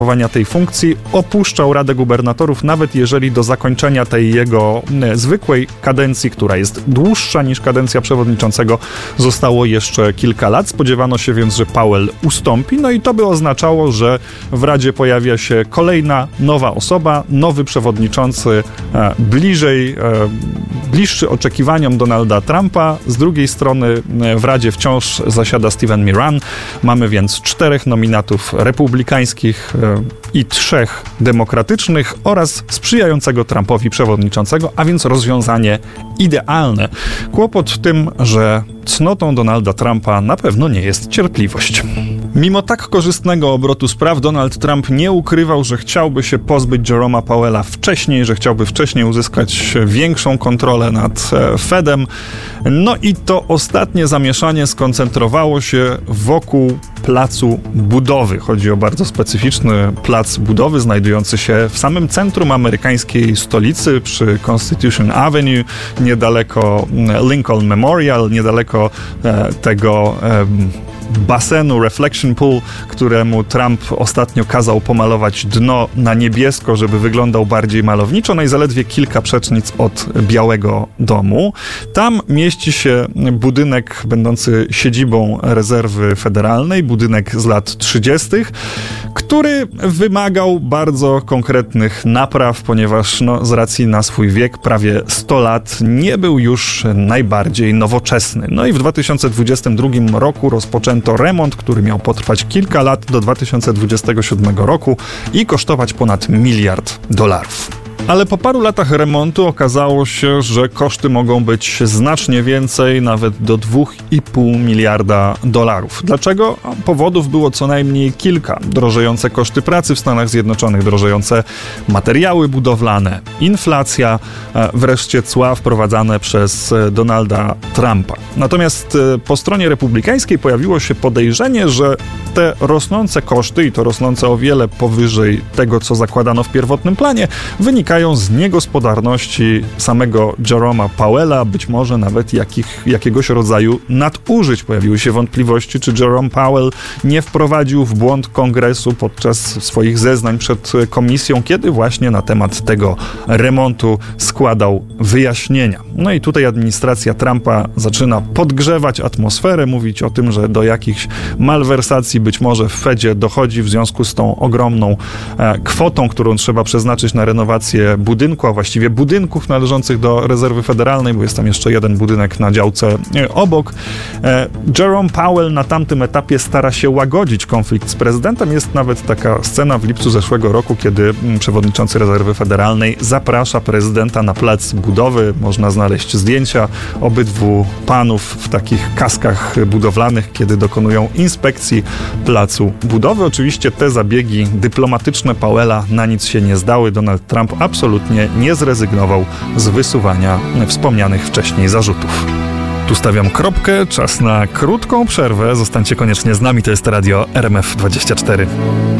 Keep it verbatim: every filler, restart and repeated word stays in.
tej funkcji opuszczał Radę Gubernatorów, nawet jeżeli do zakończenia tej jego e, zwykłej kadencji, która jest dłuższa niż kadencja przewodniczącego, zostało jeszcze kilka lat. Spodziewano się więc, że Powell ustąpi, no i to by oznaczało, że w Radzie pojawia się kolejna nowa osoba, nowy przewodniczący, e, bliżej, e, bliższy oczekiwaniom Donalda Trumpa. Z drugiej strony e, w Radzie wciąż zasiada Stephen Miran. Mamy więc czterech nominatów republikańskich e, i trzech demokratycznych oraz sprzyjającego Trumpowi przewodniczącego, a więc rozwiązanie idealne. Kłopot w tym, że cnotą Donalda Trumpa na pewno nie jest cierpliwość. Mimo tak korzystnego obrotu spraw Donald Trump nie ukrywał, że chciałby się pozbyć Jeroma Powella wcześniej, że chciałby wcześniej uzyskać większą kontrolę nad Fedem. No i to ostatnie zamieszanie skoncentrowało się wokół placu budowy. Chodzi o bardzo specyficzny plac budowy znajdujący się w samym centrum amerykańskiej stolicy przy Constitution Avenue, niedaleko Lincoln Memorial, niedaleko e, tego e, basenu Reflection Pool, któremu Trump ostatnio kazał pomalować dno na niebiesko, żeby wyglądał bardziej malowniczo, no i zaledwie kilka przecznic od Białego Domu. Tam mieści się budynek będący siedzibą Rezerwy Federalnej, budynek z lat trzydziestych, który wymagał bardzo konkretnych napraw, ponieważ no, z racji na swój wiek, prawie sto lat, nie był już najbardziej nowoczesny. No i w dwa tysiące dwudziestym drugim roku rozpoczęto remont, który miał potrwać kilka lat do dwa tysiące dwudziestego siódmego roku i kosztować ponad miliard dolarów. Ale po paru latach remontu okazało się, że koszty mogą być znacznie więcej, nawet do dwa i pół miliarda dolarów. Dlaczego? Powodów było co najmniej kilka. Drożejące koszty pracy w Stanach Zjednoczonych, drożejące materiały budowlane, inflacja, wreszcie cła wprowadzane przez Donalda Trumpa. Natomiast po stronie republikańskiej pojawiło się podejrzenie, że te rosnące koszty, i to rosnące o wiele powyżej tego, co zakładano w pierwotnym planie, wynikają z niegospodarności samego Jeroma Powella, być może nawet jakich, jakiegoś rodzaju nadużyć. Pojawiły się wątpliwości, czy Jerome Powell nie wprowadził w błąd Kongresu podczas swoich zeznań przed komisją, kiedy właśnie na temat tego remontu składał wyjaśnienia. No i tutaj administracja Trumpa zaczyna podgrzewać atmosferę, mówić o tym, że do jakichś malwersacji być może w Fedzie dochodzi w związku z tą ogromną e, kwotą, którą trzeba przeznaczyć na renowację budynku, a właściwie budynków należących do Rezerwy Federalnej, bo jest tam jeszcze jeden budynek na działce obok. Jerome Powell na tamtym etapie stara się łagodzić konflikt z prezydentem. Jest nawet taka scena w lipcu zeszłego roku, kiedy przewodniczący Rezerwy Federalnej zaprasza prezydenta na plac budowy. Można znaleźć zdjęcia obydwu panów w takich kaskach budowlanych, kiedy dokonują inspekcji placu budowy. Oczywiście te zabiegi dyplomatyczne Powella na nic się nie zdały. Donald Trump absolutnie nie zrezygnował z wysuwania wspomnianych wcześniej zarzutów. Tu stawiam kropkę, czas na krótką przerwę. Zostańcie koniecznie z nami, to jest Radio R M F dwadzieścia cztery.